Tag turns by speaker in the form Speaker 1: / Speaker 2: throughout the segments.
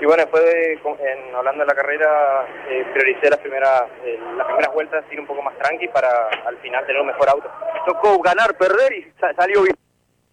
Speaker 1: Y bueno, después hablando de la carrera, prioricé las primeras vueltas, ir un poco más tranqui para al final tener un mejor auto.
Speaker 2: Tocó ganar, perder y salió bien.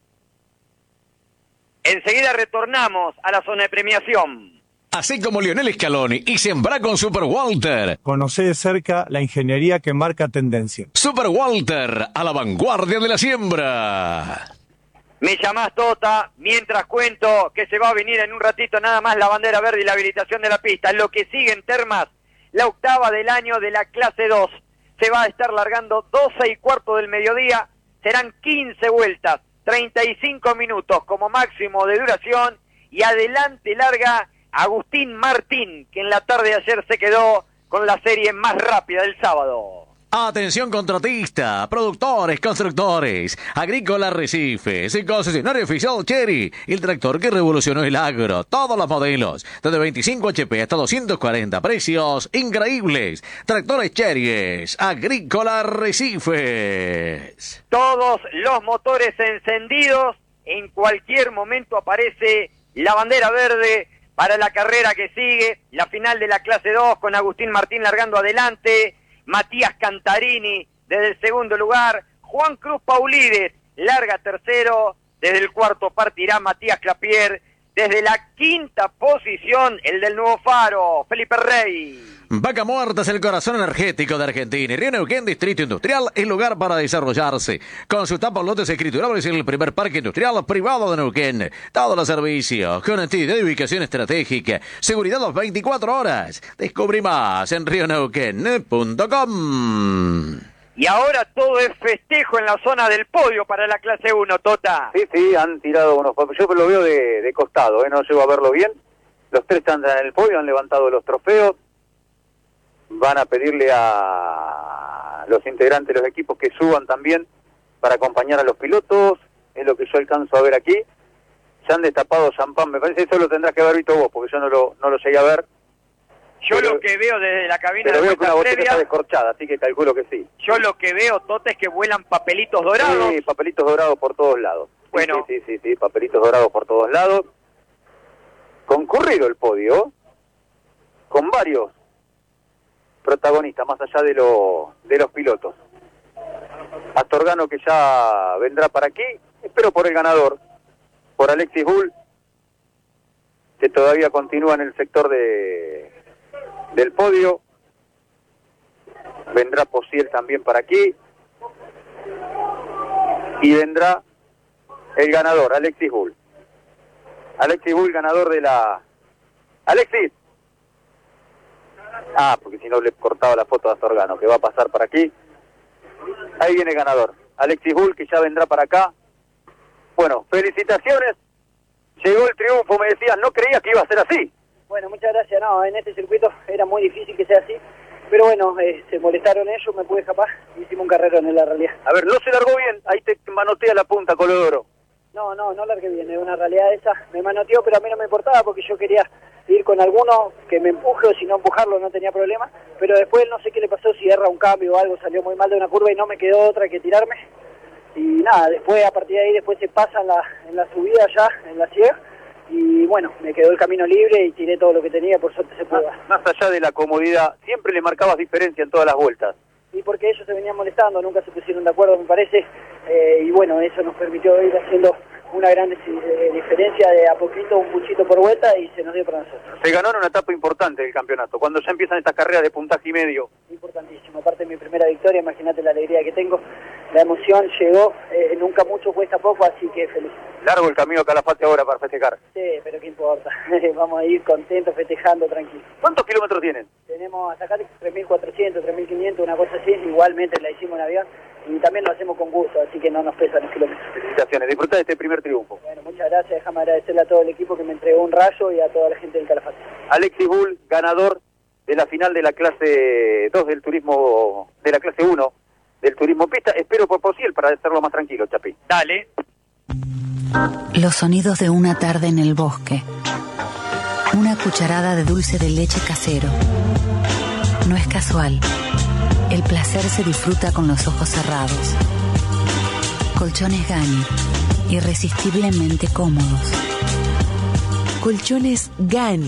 Speaker 3: Enseguida retornamos a la zona de premiación.
Speaker 4: Así como Lionel Scaloni y sembra con Super Walter.
Speaker 5: Conocé de cerca la ingeniería que marca tendencia.
Speaker 4: Super Walter, a la vanguardia de la siembra.
Speaker 3: Me llamás, Tota, mientras cuento que se va a venir en un ratito nada más la bandera verde y la habilitación de la pista. Lo que sigue en Termas, la octava del año de la clase 2. Se va a estar largando 12:15 del mediodía. Serán 15 vueltas, 35 minutos como máximo de duración. Y adelante larga Agustín Martín, que en la tarde de ayer se quedó con la serie más rápida del sábado.
Speaker 4: Atención contratista, productores, constructores, Agrícola Arrecifes, concesionario oficial Chery, el tractor que revolucionó el agro, todos los modelos, desde 25 HP hasta 240, precios increíbles. Tractores Chery, Agrícola Arrecifes.
Speaker 3: Todos los motores encendidos, en cualquier momento aparece la bandera verde para la carrera que sigue, la final de la clase 2 con Agustín Martín largando adelante, Matías Cantarini desde el segundo lugar, Juan Cruz Paulides larga tercero, desde el cuarto partirá Matías Clapier, desde la quinta posición el del Nuevo Faro, Felipe Rey.
Speaker 4: Vaca Muerta es el corazón energético de Argentina y Río Neuquén Distrito Industrial es lugar para desarrollarse. Consulta por lotes escriturables en el primer parque industrial privado de Neuquén. Todos los servicios, conectividad y ubicación estratégica, seguridad las 24 horas. Descubrí más en rioneuquén.com.
Speaker 3: Y ahora todo es festejo en la zona del podio para la clase 1, Tota.
Speaker 2: Sí, han tirado unos... Yo lo veo de costado, no llego a verlo bien. Los tres están en el podio, han levantado los trofeos. Van a pedirle a los integrantes de los equipos que suban también para acompañar a los pilotos. Es lo que yo alcanzo a ver aquí. Se han destapado champán. Me parece que eso lo tendrás que haber visto vos, porque yo no lo llegué a ver.
Speaker 3: Yo lo que veo desde la cabina
Speaker 2: pero
Speaker 3: de
Speaker 2: veo que una
Speaker 3: vuelta
Speaker 2: botella está descorchada, así que calculo que sí.
Speaker 3: Yo lo que veo, Tota, es que vuelan papelitos dorados.
Speaker 2: Sí, papelitos dorados por todos lados.
Speaker 3: Bueno.
Speaker 2: Sí, papelitos dorados por todos lados. Concurrido el podio, con varios protagonistas, más allá de los pilotos. Astorgano, que ya vendrá para aquí. Espero por el ganador, por Alexis Bull, que todavía continúa en el sector del podio. Vendrá Posiel también para aquí. Y vendrá el ganador, Alexis Bull. Alexis Bull, ganador de la... ¡Alexis! Porque si no le cortaba la foto a Astorgano, que va a pasar para aquí. Ahí viene el ganador, Alexis Bull, que ya vendrá para acá. Bueno, felicitaciones. Llegó el triunfo, me decías, no creías que iba a ser así.
Speaker 6: Bueno, muchas gracias. No, en este circuito era muy difícil que sea así. Pero bueno, se molestaron ellos, me pude escapar. Hicimos un carrerón en la realidad.
Speaker 2: A ver, no se largó bien. Ahí te manotea la punta, Colodoro.
Speaker 6: No largué bien. Es una realidad esa. Me manoteó, pero a mí no me importaba porque yo quería ir con alguno que me empuje, o si no empujarlo no tenía problema. Pero después no sé qué le pasó, si erra un cambio o algo, salió muy mal de una curva y no me quedó otra que tirarme. Y nada, después a partir de ahí después se pasa en la subida ya, en la ciega. Y bueno, me quedó el camino libre y tiré todo lo que tenía, por suerte se pudo.
Speaker 2: Más allá de la comodidad, siempre le marcabas diferencia en todas las vueltas.
Speaker 6: Y porque ellos se venían molestando, nunca se pusieron de acuerdo, me parece. Y bueno, eso nos permitió ir haciendo una gran diferencia de a poquito, un puchito por vuelta, y se nos dio para nosotros.
Speaker 2: Se ganó en una etapa importante del campeonato, cuando ya empiezan estas carreras de puntaje y medio.
Speaker 6: Importantísimo, aparte de mi primera victoria, imagínate la alegría que tengo, la emoción llegó, nunca mucho cuesta poco, así que feliz.
Speaker 2: Largo el camino acá a la fase ahora para festejar.
Speaker 6: Sí, pero qué importa, vamos a ir contentos, festejando, tranquilos.
Speaker 2: ¿Cuántos kilómetros tienen?
Speaker 6: Tenemos hasta acá 3.400, 3.500, una cosa así, igualmente la hicimos en avión, y también lo hacemos con gusto, así que no nos pesan los kilómetros.
Speaker 2: Felicitaciones, disfrutá de este primer triunfo.
Speaker 6: Bueno, muchas gracias, déjame agradecerle a todo el equipo que me entregó un rayo y a toda la gente del Calafate.
Speaker 2: Alexis Bull, ganador de la final de la clase 2 del turismo, de la clase 1 del turismo pista. Espero por Posiel para hacerlo más tranquilo, Chapi.
Speaker 3: Dale.
Speaker 7: Los sonidos de una tarde en el bosque. Una cucharada de dulce de leche casero. No es casual. El placer se disfruta con los ojos cerrados. Colchones Gani, irresistiblemente cómodos.
Speaker 8: Colchones Gani.